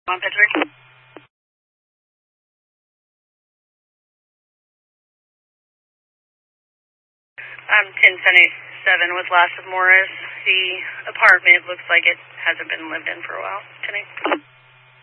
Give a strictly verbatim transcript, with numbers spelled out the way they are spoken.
On Pittsburgh. Um, ten seventy-seven was last of Morris. The apartment looks like it hasn't been lived in for a while. ten eight.